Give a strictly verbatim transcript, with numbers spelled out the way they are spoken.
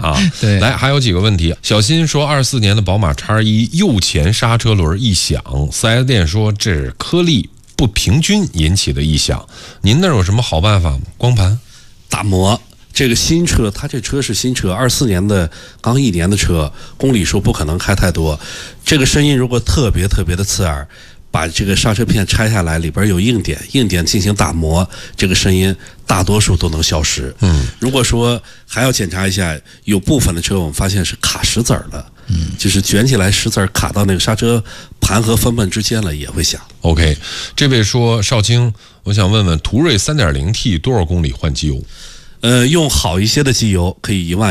啊。 对， 来还有几个问题。小新说，二四年的宝马 X 一右前刹车轮异响，四 S 店说这是颗粒不平均引起的异响，您那儿有什么好办法吗？光盘打磨。这个新车，它这车是新车，二四年的刚一年的车，公里数不可能开太多。这个声音如果特别特别的刺耳，把这个刹车片拆下来，里边有硬点，硬点进行打磨，这个声音大多数都能消失。 嗯， 如果说还要检查一下，有部分的车我们发现是卡石子儿了，嗯，就是卷起来石子儿卡到那个刹车盘和分泵之间了，也会响。 OK， 这位说少卿，我想问问途锐 三点零 T 多少公里换机油？ 呃，用好一些的机油可以一万。